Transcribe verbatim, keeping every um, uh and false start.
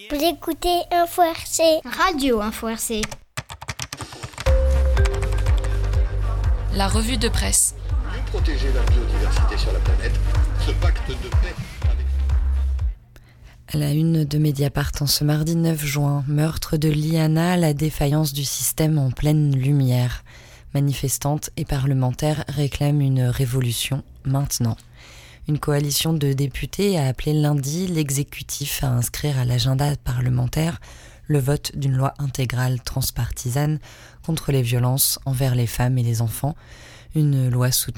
Vous écoutez Info R C. Radio Info R C. La revue de presse. Mieux protéger la biodiversité sur la planète, ce pacte de paix avec... À la une de Mediapart en ce mardi neuf juin, meurtre de Liana, la défaillance du système en pleine lumière. Manifestantes et parlementaires réclament une révolution maintenant. Une coalition de députés a appelé lundi l'exécutif à inscrire à l'agenda parlementaire le vote d'une loi intégrale transpartisane contre les violences envers les femmes et les enfants, une loi soutenue